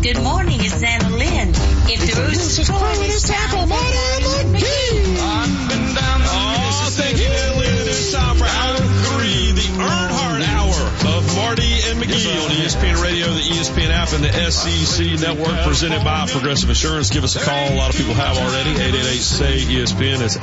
Good morning, it's Santa Lynn. If the rooster's crowing, it's time for Marty McGee. Up and down the Mississippi. Thank you, Santa Lynn. It is time for Hour 3, the Earnhardt Hour of Marty and McGee on ESPN Radio, the ESPN app, and the SEC Network, presented by Progressive Insurance. Give us a call. A lot of people have already. 888-SAY-ESPN. That's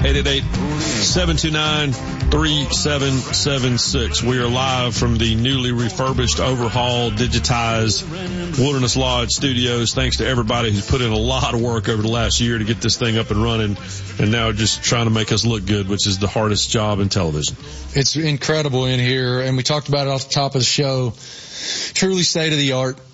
888-729-3776. We are live from the newly refurbished, overhauled, digitized Wilderness Lodge studios. Thanks to everybody who's put in a lot of work over the last year to get this thing up and running, and now just trying to make us look good, which is the hardest job in television. It's incredible in here, and we talked about it off the top of the show. Truly state of the art,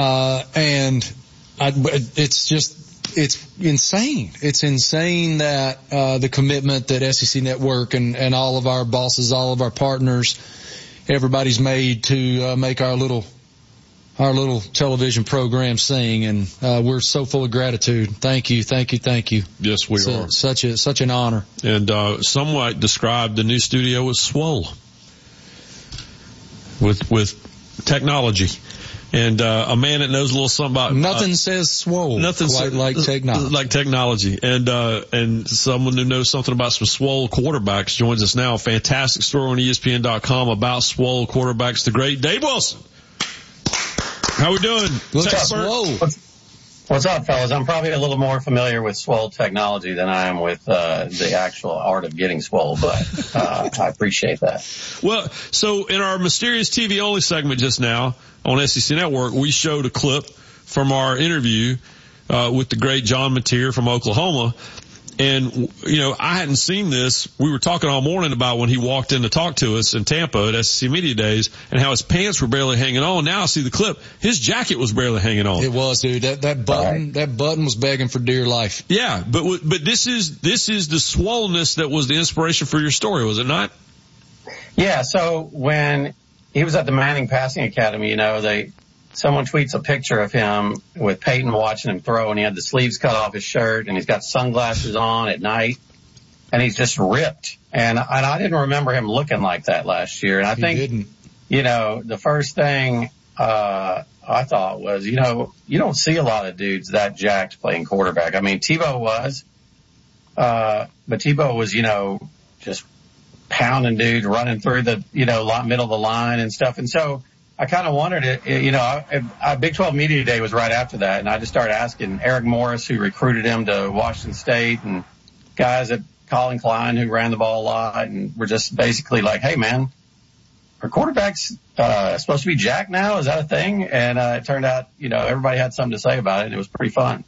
it's insane. It's insane that the commitment that SEC Network and all of our bosses, all of our partners, everybody's made to make our little television program sing, and we're so full of gratitude. Thank you. Yes, we are. Such an honor. And some might describe the new studio as swole with technology. And a man that knows a little something about nothing says swole quite like technology. And someone who knows something about some swole quarterbacks joins us now. Fantastic story on ESPN.com about swole quarterbacks. The great Dave Wilson. How we doing? What's up, fellas? I'm probably a little more familiar with swole technology than I am with the actual art of getting swole, but I appreciate that. Well, so in our Mysterious TV Only segment just now on SEC Network, we showed a clip from our interview with the great John Mateer from Oklahoma. And, you know, I hadn't seen this. We were talking all morning about when he walked in to talk to us in Tampa at SEC Media Days and how his pants were barely hanging on. Now I see the clip. His jacket was barely hanging on. It was, dude. That button was begging for dear life. Yeah, but this is the swollenness that was the inspiration for your story, was it not? Yeah, so when he was at the Manning Passing Academy, you know, someone tweets a picture of him with Peyton watching him throw, and he had the sleeves cut off his shirt, and he's got sunglasses on at night, and he's just ripped. And I didn't remember him looking like that last year. And I think, you know, the first thing I thought was, you know, you don't see a lot of dudes that jacked playing quarterback. I mean, Tebow was, but Tebow was, you know, just pounding dudes, running through the, you know, middle of the line and stuff. And so I kind of wondered, you know, Big 12 Media Day was right after that, and I just started asking Eric Morris, who recruited him to Washington State, and guys at Colin Klein who ran the ball a lot, and we're just basically like, hey, man, are quarterbacks supposed to be jacked now? Is that a thing? And it turned out, you know, everybody had something to say about it, and it was pretty fun.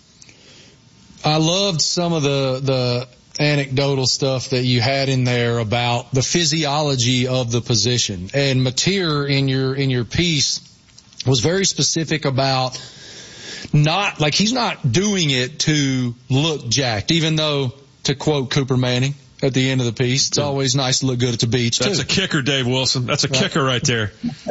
I loved some of the anecdotal stuff that you had in there about the physiology of the position. And Mateer in your piece was very specific about he's not doing it to look jacked, even though, to quote Cooper Manning at the end of the piece, it's always nice to look good at the beach. That's a kicker, Dave Wilson. That's a kicker right there.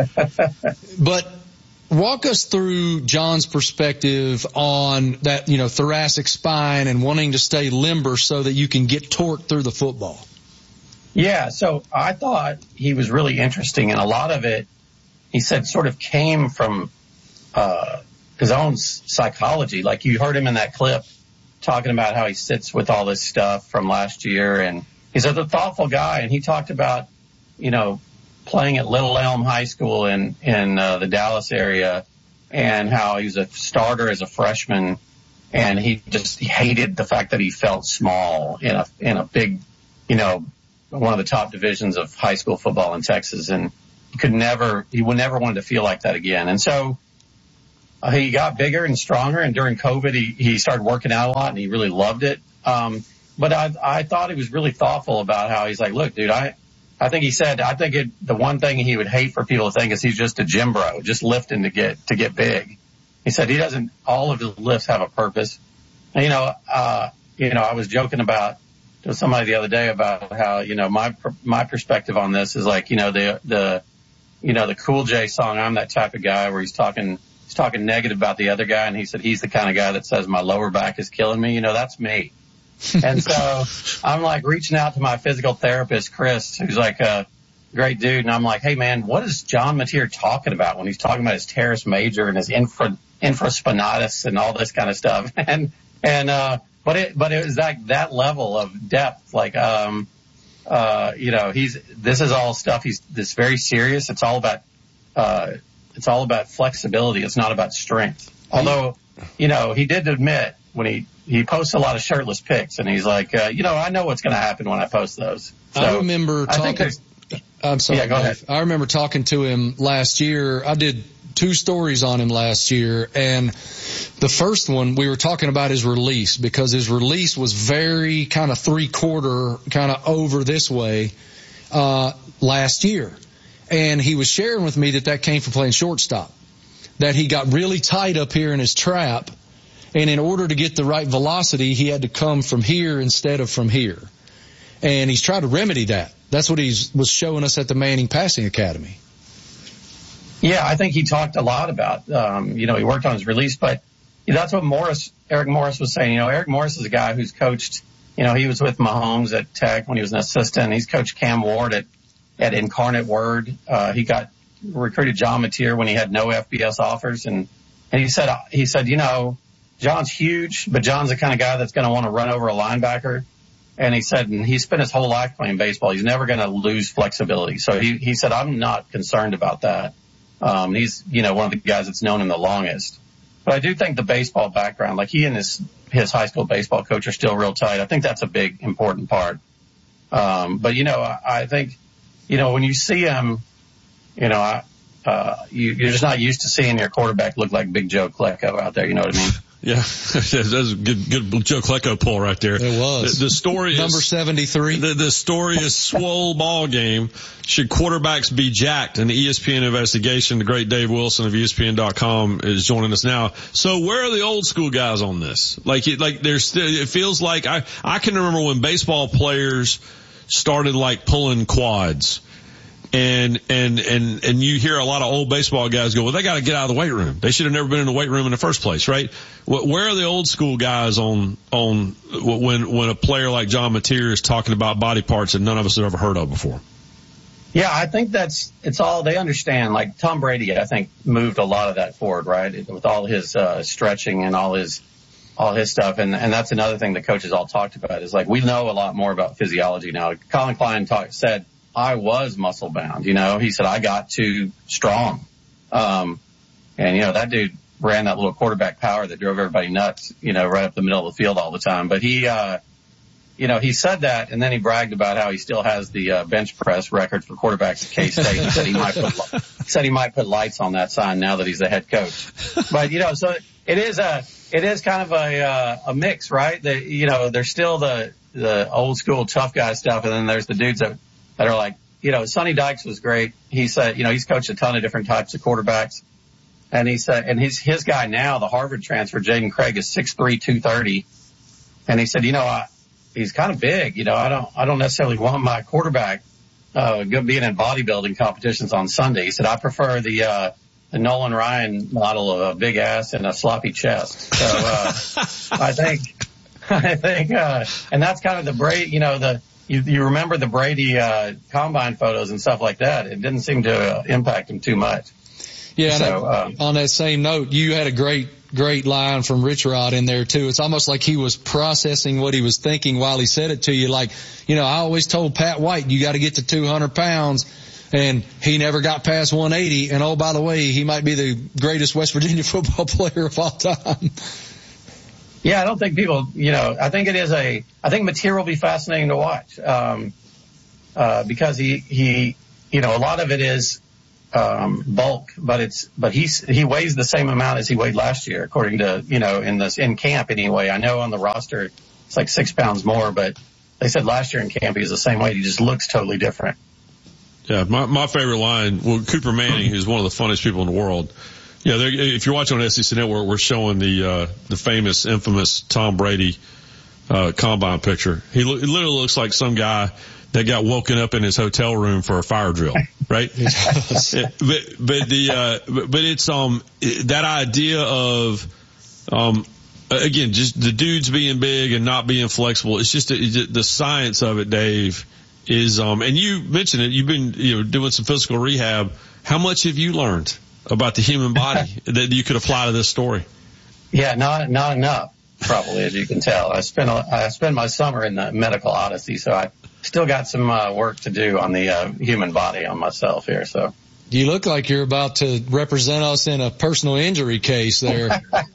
But walk us through John's perspective on that, you know, thoracic spine and wanting to stay limber so that you can get torque through the football. Yeah, so I thought he was really interesting, and a lot of it, he said, sort of came from his own psychology. Like you heard him in that clip talking about how he sits with all this stuff from last year, and he's a thoughtful guy, and he talked about, you know, playing at Little Elm High School in the Dallas area, and how he was a starter as a freshman, and he hated the fact that he felt small in a big, you know, one of the top divisions of high school football in Texas, and he would never want to feel like that again. And so he got bigger and stronger, and during COVID he started working out a lot, and he really loved it. But I thought he was really thoughtful about how he's like, look, dude, I think he said, the one thing he would hate for people to think is he's just a gym bro, just lifting to get big. He said all of his lifts have a purpose. And, I was joking to somebody the other day about how, you know, my perspective on this is like, you know, the Cool J song, I'm that type of guy, where he's talking negative about the other guy. And he said, he's the kind of guy that says my lower back is killing me. You know, that's me. And so I'm like reaching out to my physical therapist, Chris, who's like, great dude. And I'm like, hey man, what is John Mateer talking about when he's talking about his teres major and his infraspinatus and all this kind of stuff? But it was like that level of depth. Like, this is all stuff. This very serious. It's all about flexibility. It's not about strength. Although, he did admit when he posts a lot of shirtless pics, and he's like, I know what's going to happen when I post those. So I remember talking. I'm sorry. Yeah, go ahead. I remember talking to him last year. I did 2 stories on him last year, and the first one we were talking about his release, because his release was very kind of 3/4 kind of over this way last year, and he was sharing with me that came from playing shortstop, that he got really tight up here in his trap, and in order to get the right velocity he had to come from here instead of from here, and he's tried to remedy that. That's what he was showing us at the Manning Passing Academy. Yeah, I think he talked a lot about, he worked on his release, but that's what Eric Morris was saying. Eric Morris is a guy who's coached, he was with Mahomes at Tech when he was an assistant. He's coached Cam Ward at Incarnate Word. He recruited John Mateer when he had no FBS offers. And he said, John's huge, but John's the kind of guy that's going to want to run over a linebacker. And he said, and he spent his whole life playing baseball. He's never going to lose flexibility. So he said, I'm not concerned about that. He's, one of the guys that's known him the longest. But I do think the baseball background, like he and his high school baseball coach are still real tight. I think that's a big, important part. But I think, when you see him, you're just not used to seeing your quarterback look like Big Joe Klecko out there. You know what I mean? Yeah, that's a good Joe Klecko pull right there. It was. The story number is 73. The story is swole ball game. Should quarterbacks be jacked? An ESPN investigation. The great Dave Wilson of ESPN.com is joining us now. So where are the old school guys on this? There's still, it feels like I can remember when baseball players started pulling quads. And you hear a lot of old baseball guys go, well, they got to get out of the weight room. They should have never been in the weight room in the first place, right? Where are the old school guys on when a player like John Mateer is talking about body parts that none of us have ever heard of before? Yeah, I think it's all they understand. Like Tom Brady, I think moved a lot of that forward, right? With all his stretching and all his stuff. And that's another thing the coaches all talked about is we know a lot more about physiology now. Colin Klein said, I was muscle bound, he said, I got too strong. That dude ran that little quarterback power that drove everybody nuts, right up the middle of the field all the time. But he said that, and then he bragged about how he still has the bench press record for quarterbacks at K-State. He said he might put lights on that sign now that he's the head coach. But, so it is kind of a mix, right? There's still the old school tough guy stuff, and then there's the dudes that are like, Sonny Dykes was great. He said, he's coached a ton of different types of quarterbacks. And he said, and his guy now, the Harvard transfer, Jaden Craig, is 6'3", 230. And he said, he's kind of big. I don't necessarily want my quarterback, being in bodybuilding competitions on Sunday. He said, I prefer the Nolan Ryan model of a big ass and a sloppy chest. So, I think, and that's kind of the Brady, you remember the Brady combine photos and stuff like that. It didn't seem to impact him too much. Yeah. So, on that same note, you had a great line from Rich Rod in there too. It's almost like he was processing what he was thinking while he said it to you. I always told Pat White, you got to get to 200 pounds. And he never got past 180. And oh, by the way, he might be the greatest West Virginia football player of all time. Yeah, I don't think people, I think I think Mateer will be fascinating to watch, because he, a lot of it is, bulk, but he weighs the same amount as he weighed last year, according to, in camp anyway. I know on the roster it's 6 pounds more, but they said last year in camp he was the same weight. He just looks totally different. Yeah, my favorite line, Cooper Manning, who's one of the funniest people in the world. Yeah, if you're watching on SEC Network, we're showing the famous, infamous Tom Brady combine picture. He literally looks like some guy that got woken up in his hotel room for a fire drill, right? But it's that idea of again, just the dudes being big and not being flexible. It's just the science of it, Dave, is, and you mentioned it, you've been, doing some physical rehab. How much have you learned about the human body that you could apply to this story? Yeah, not enough, probably, as you can tell. I spend my summer in the medical odyssey, so I still got some work to do on the human body on myself here. So you look like you're about to represent us in a personal injury case there.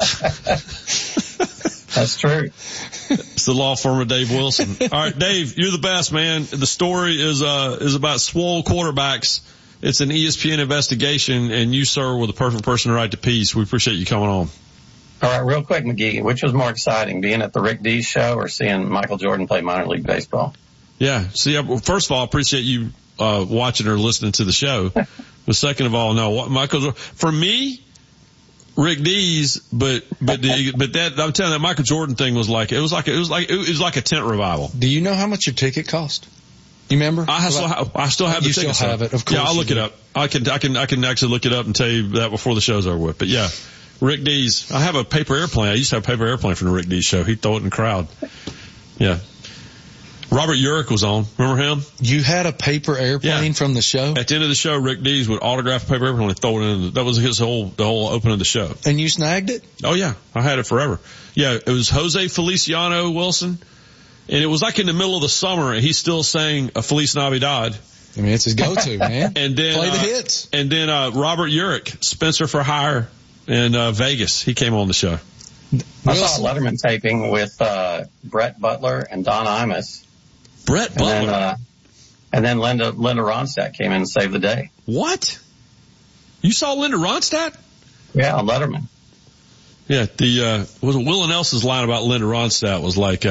That's true. It's the law firm of Dave Wilson. All right, Dave, you're the best, man. The story is about swole quarterbacks. It's an ESPN investigation, and you, sir, were the perfect person to write the piece. We appreciate you coming on. All right, real quick, McGee, which was more exciting, being at the Rick Dees show or seeing Michael Jordan play minor league baseball? Yeah. See, first of all, I appreciate you watching or listening to the show. But second of all, no, Michael, for me, Rick Dees, but that, I'm telling you, that Michael Jordan thing was like a tent revival. Do you know how much your ticket cost? You remember? I still have the ticket. You still have it, of course. Yeah, I'll look it up. I can actually look it up and tell you that before the show's over with. But yeah, Rick Dees. I have a paper airplane. I used to have a paper airplane from the Rick Dees show. He'd throw it in the crowd. Yeah. Robert Urich was on. Remember him? You had a paper airplane from the show? At the end of the show, Rick Dees would autograph a paper airplane and throw it in. That was the whole opening of the show. And you snagged it? Oh yeah. I had it forever. Yeah. It was Jose Feliciano Wilson. And it was like in the middle of the summer and he's still saying a Feliz Navidad. I mean, it's his go-to, man. And then, play the hits. And then, Robert Urich, Spencer for Hire in, Vegas. He came on the show. I saw a Letterman taping with, Brett Butler and Don Imus. Brett Butler. And then Linda Ronstadt came in and saved the day. What? You saw Linda Ronstadt? Yeah, on Letterman. Yeah, was it Will and Elsa's line about Linda Ronstadt was like,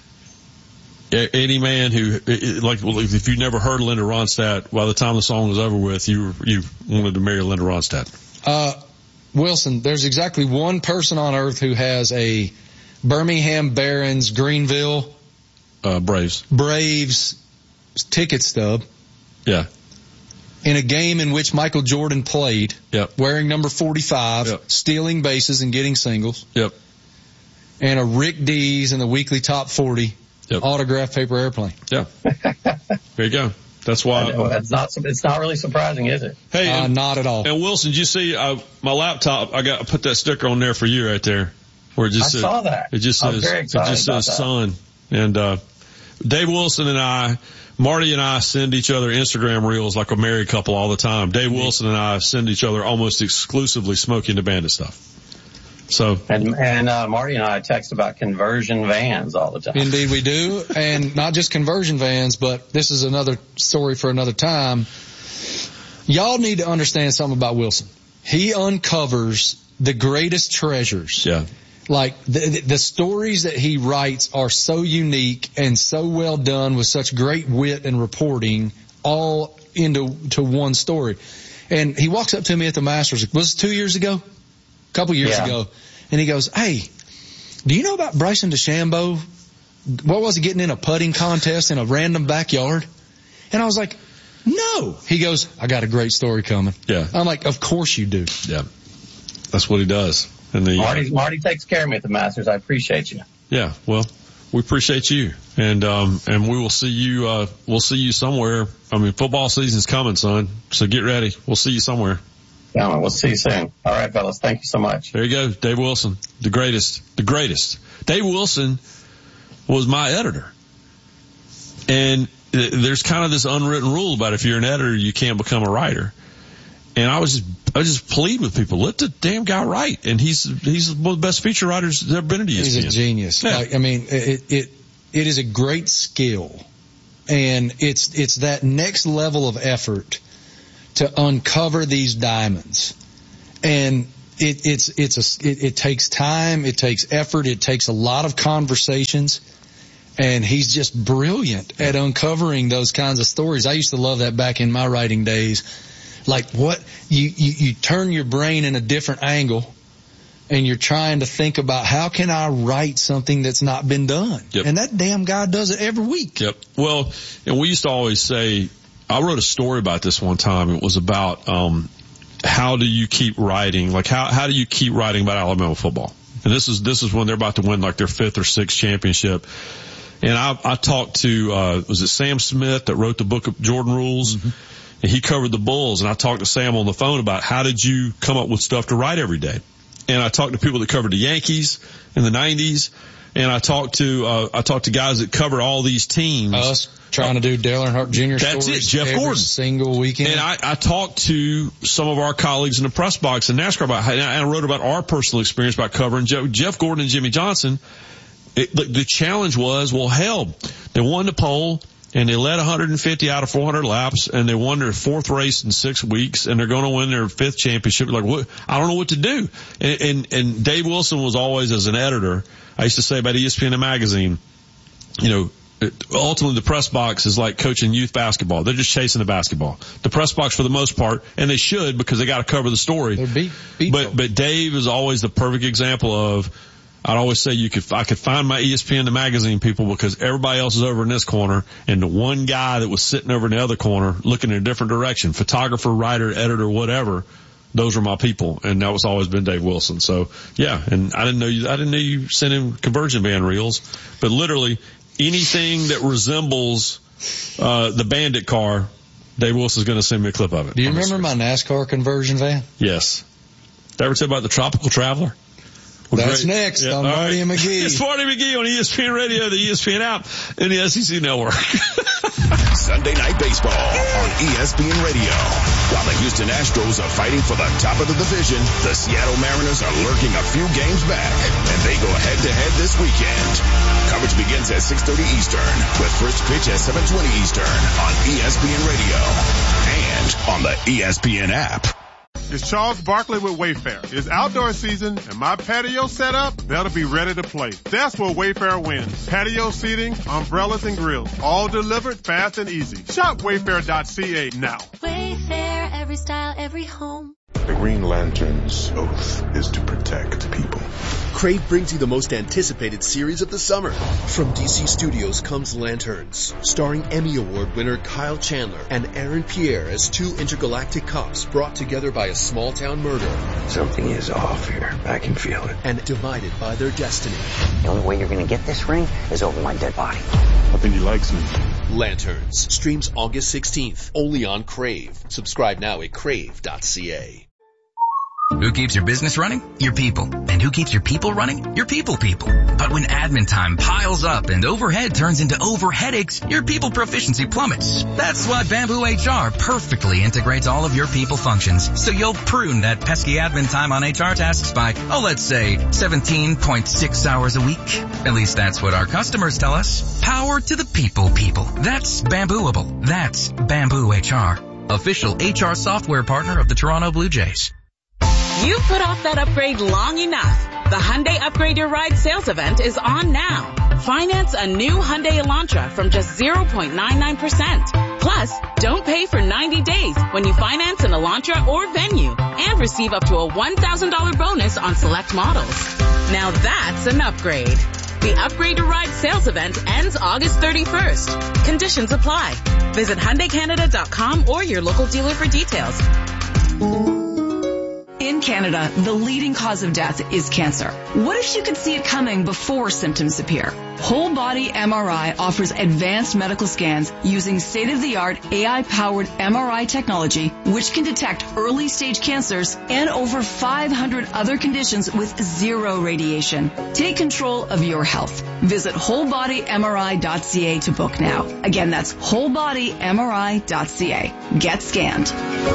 any man who, like, well, if you never heard Linda Ronstadt, by the time the song was over with, you wanted to marry Linda Ronstadt. Wilson, there's exactly one person on earth who has a Birmingham Barons Greenville Braves ticket stub. Yeah. In a game in which Michael Jordan played. Yep. Wearing number 45, yep. Stealing bases and getting singles. Yep. And a Rick Dees in the weekly top 40. Yep. Autographed paper airplane. Yeah. There you go. That's why. It's not really surprising, is it? Hey, not at all. And Wilson, did you see my laptop? I put that sticker on there for you right there, where it just says, saw that. It just says son. And Dave Wilson and Marty and I send each other Instagram reels like a married couple all the time. Dave Wilson and I send each other almost exclusively Smokey and the Bandit stuff. So and Marty and I text about conversion vans all the time. Indeed we do. And not just conversion vans, but this is another story for another time. Y'all need to understand something about Wilson. He uncovers the greatest treasures. Yeah. Like the stories that he writes are so unique and so well done with such great wit and reporting all into one story. And he walks up to me at the Masters. Was it 2 years ago? A couple years ago. And he goes, hey, do you know about Bryson DeChambeau? What was he getting in a putting contest in a random backyard? And I was like, no. He goes, I got a great story coming. Yeah. I'm like, of course you do. Yeah. That's what he does. And Marty takes care of me at the Masters. I appreciate you. Yeah. Well, we appreciate you. And we will see you, we'll see you somewhere. I mean, football season's coming, son. So get ready. We'll see you somewhere. Yeah, we'll see you soon. All right, fellas. Thank you so much. There you go. Dave Wilson, the greatest. Dave Wilson was my editor. And there's kind of this unwritten rule about if you're an editor, you can't become a writer. And I was just pleading with people, let the damn guy write. And he's one of the best feature writers that's ever been in ESPN. He's a genius. Yeah. I mean, it is a great skill. And it's that next level of effort to uncover these diamonds. And it takes time, it takes effort, it takes a lot of conversations. And he's just brilliant at uncovering those kinds of stories. I used to love that back in my writing days. Like what you turn your brain in a different angle and you're trying to think about how can I write something that's not been done? Yep. And that damn guy does it every week. Yep. Well, and we used to always say, I wrote a story about this one time. It was about, how do you keep writing? Like how do you keep writing about Alabama football? And this is when they're about to win like their 5th or 6th championship. And I talked to, was it Sam Smith that wrote the book of Jordan Rules? Mm-hmm. And he covered the Bulls. And I talked to Sam on the phone about how did you come up with stuff to write every day? And I talked to people that covered the Yankees in the 90s. And I talked to guys that cover all these teams. Us trying to do Dale Earnhardt Jr. That's stories it, Jeff every Gordon. Single weekend. And I talked to some of our colleagues in the press box in NASCAR about, and I wrote about our personal experience about covering Jeff Gordon and Jimmy Johnson. The challenge was, well, hell, they won the pole and they led 150 out of 400 laps and they won their 4th race in 6 weeks and they're going to win their 5th championship. Like, what? I don't know what to do. And Dave Wilson was always, as an editor, I used to say about ESPN the magazine, you know, ultimately the press box is like coaching youth basketball. They're just chasing the basketball. The press box for the most part, and they should because they got to cover the story. But Dave is always the perfect example of, I'd always say I could find my ESPN the magazine people because everybody else is over in this corner and the one guy that was sitting over in the other corner looking in a different direction, photographer, writer, editor, whatever. Those were my people, and that was always been Dave Wilson. So yeah, and I didn't know you sent him conversion band reels, but literally anything that resembles the Bandit car, Dave Wilson's going to send me a clip of it. Do you remember my NASCAR conversion van? Yes. Did I ever tell you about the Tropical Traveler? That's great. Next on Marty and McGee. It's Marty McGee on ESPN Radio, the ESPN app, and the SEC Network. Sunday Night Baseball on ESPN Radio. While the Houston Astros are fighting for the top of the division, the Seattle Mariners are lurking a few games back, and they go head-to-head this weekend. Coverage begins at 6:30 Eastern, with first pitch at 7:20 Eastern on ESPN Radio and on the ESPN app. It's Charles Barkley with Wayfair. It's outdoor season, and my patio setup better be ready to play. That's where Wayfair wins. Patio seating, umbrellas, and grills, all delivered fast and easy. Shop Wayfair.ca now. Wayfair, every style, every home. The Green Lantern's oath is to protect people. Crave brings you the most anticipated series of the summer. From DC Studios comes Lanterns, starring Emmy Award winner Kyle Chandler and Aaron Pierre as two intergalactic cops brought together by a small-town murder. Something is off here. I can feel it. And divided by their destiny. The only way you're going to get this ring is over my dead body. I think he likes me. Lanterns streams August 16th, only on Crave. Subscribe now at crave.ca. Who keeps your business running? Your people. And who keeps your people running? Your people. But when admin time piles up and overhead turns into overheadaches, your people proficiency plummets. That's why Bamboo HR perfectly integrates all of your people functions, so you'll prune that pesky admin time on HR tasks by, let's say 17.6 hours a week. At least that's what our customers tell us. Power to the people. That's Bambooable. That's Bamboo HR. Official HR software partner of the Toronto Blue Jays. You've put off that upgrade long enough. The Hyundai Upgrade Your Ride sales event is on now. Finance a new Hyundai Elantra from just 0.99%. Plus, don't pay for 90 days when you finance an Elantra or Venue and receive up to a $1,000 bonus on select models. Now that's an upgrade. The Upgrade Your Ride sales event ends August 31st. Conditions apply. Visit HyundaiCanada.com or your local dealer for details. In Canada, the leading cause of death is cancer. What if you could see it coming before symptoms appear? Whole Body MRI offers advanced medical scans using state-of-the-art AI-powered MRI technology, which can detect early-stage cancers and over 500 other conditions with zero radiation. Take control of your health. Visit wholebodymri.ca to book now. Again, that's wholebodymri.ca. Get scanned.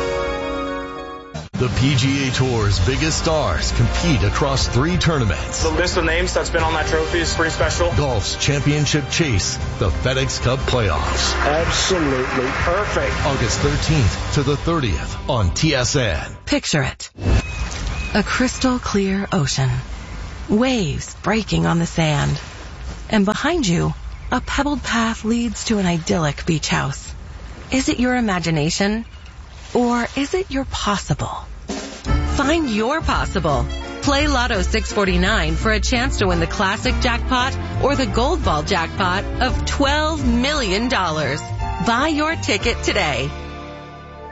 The PGA Tour's biggest stars compete across 3 tournaments. The list of names that's been on that trophy is pretty special. Golf's championship chase, the FedEx Cup playoffs. Absolutely perfect. August 13th to the 30th on TSN. Picture it. A crystal clear ocean. Waves breaking on the sand. And behind you, a pebbled path leads to an idyllic beach house. Is it your imagination? Or is it your possible? Find your possible. Play Lotto 649 for a chance to win the classic jackpot or the gold ball jackpot of $12 million. Buy your ticket today